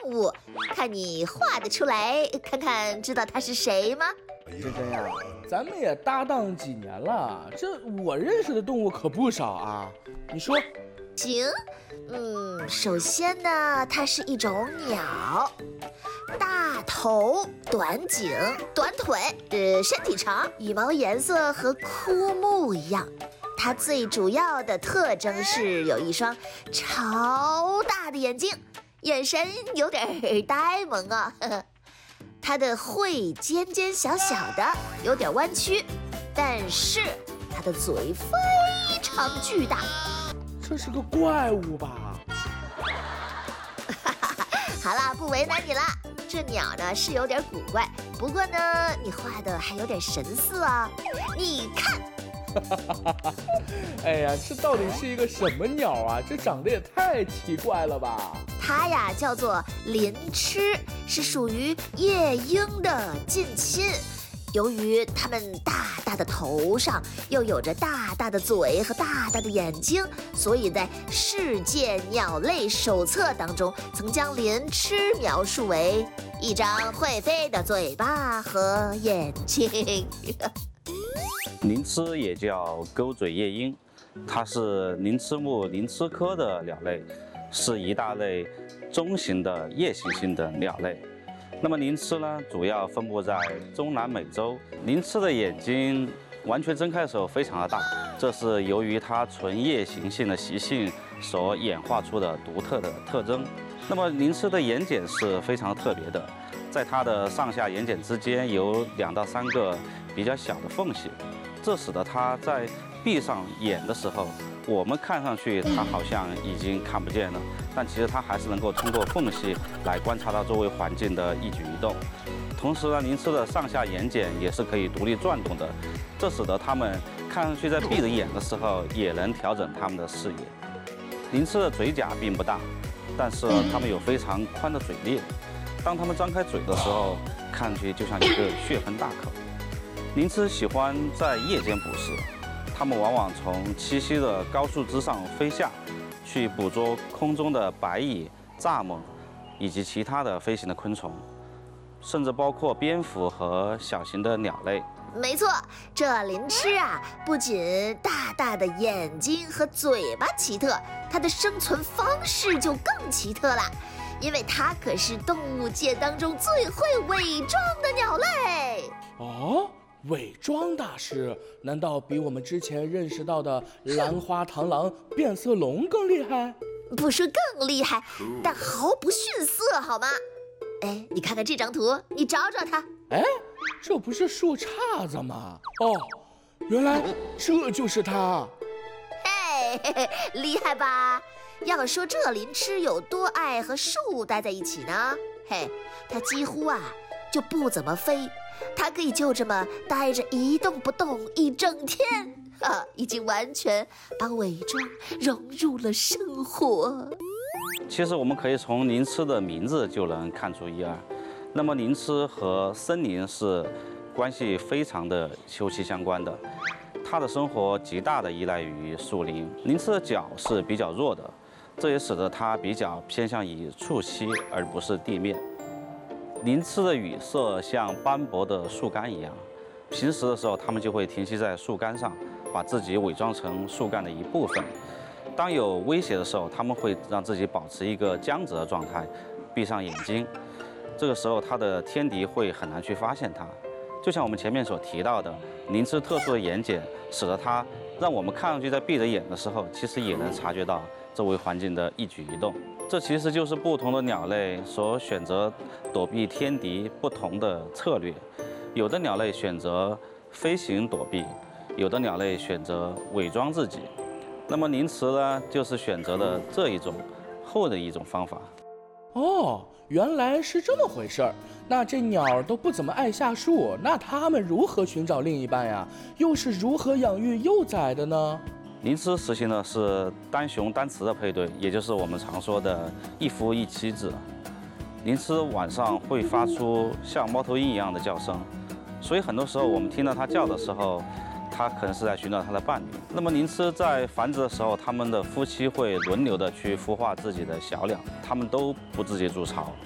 物，看你画得出来，看看知道它是谁吗？ 珍珍呀，咱们也搭档几年了，这我认识的动物可不少啊。你说？ 行，首先呢，它是一种鸟，大头、短颈、短腿，身体长，羽毛颜色和枯木一样。它最主要的特征是有一双超大的眼睛，眼神有点呆萌啊。它的喙尖尖小小的，有点弯曲，但是它的嘴非常巨大。 这是个怪物吧？ 好啦，不为难你了。这鸟呢是有点古怪，不过呢你画的还有点神似啊。你看， 哎呀，这到底是一个什么鸟啊？这长得也太奇怪了吧！ 它呀叫做林鸱，是属于夜莺的近亲。由于它们大大的头上又有着大大的嘴和大大的眼睛，所以在《世界鸟类手册》当中，曾将林鸱描述为一张会飞的嘴巴和眼睛。 林鸱也叫钩嘴夜莺，它是鳞翅目鳞鸱科的鸟类，是一大类中型的夜行性的鸟类。那么鳞鸱呢，主要分布在中南美洲。鳞鸱的眼睛完全睁开的时候非常的大，这是由于它纯夜行性的习性所演化出的独特的特征。那么鳞鸱的眼睑是非常特别的，在它的上下眼睑之间有2到3个比较小的缝隙，这使得它在闭上眼的时候，我们看上去它好像已经看不见了，但其实它还是能够通过缝隙来观察到周围环境的一举一动。同时呢，鳞鸱的上下眼睑也是可以独立转动的，这使得它们看上去在闭着眼的时候也能调整它们的视野。鳞鸱的嘴甲并不大，但是它们有非常宽的嘴裂，当它们张开嘴的时候，看上去就像一个血盆大口。鳞鸱喜欢在夜间捕食，它们往往从栖息的高树枝上飞下，去捕捉空中的白蚁、蚱蜢以及其他的飞行的昆虫，甚至包括蝙蝠和小型的鸟类。 没错，这鳞鸱啊，不仅大大的眼睛和嘴巴奇特，它的生存方式就更奇特了，因为它可是动物界当中最会伪装的鸟类。 哦，伪装大师难道比我们之前认识到的兰花螳螂、变色龙更厉害？ 不说更厉害，但毫不逊色，好吗？哎，你看看这张图，你找找它。 哎，这不是树杈子吗？哦，原来这就是它。 嘿，厉害吧？要说这鳞鸱有多爱和树待在一起呢？嘿，它几乎啊就不怎么飞，它可以就这么待着一动不动一整天，已经完全把伪装融入了生活。 其实我们可以从鳞鸱的名字就能看出一二。那么鳞鸱和森林是关系非常的休戚相关的，它的生活极大的依赖于树林。鳞鸱的脚是比较弱的，这也使得它比较偏向于触栖而不是地面。鳞鸱的羽色像斑驳的树干一样，平时的时候它们就会停息在树干上，把自己伪装成树干的一部分。当有威胁的时候，它们会让自己保持一个僵直的状态，闭上眼睛。这个时候，它的天敌会很难去发现它。就像我们前面所提到的，鳞鸱特殊的眼睑，使得它让我们看上去在闭着眼的时候，其实也能察觉到周围环境的一举一动。这其实就是不同的鸟类所选择躲避天敌不同的策略。有的鸟类选择飞行躲避，有的鸟类选择伪装自己。那么鳞鸱呢，就是选择了这一种后的一种方法。 哦，原来是这么回事儿。那这鸟都不怎么爱下树，那它们如何寻找另一半呀？又是如何养育幼崽的呢？ 鳞鸱实行的是单雄单雌的配对，也就是我们常说的一夫一妻制。鳞鸱晚上会发出像猫头鹰一样的叫声，所以很多时候我们听到它叫的时候，它可能是在寻找它的伴侣。那么鳞鸱在繁殖的时候，它们的夫妻会轮流的去孵化自己的小鸟，它们都不自己筑巢，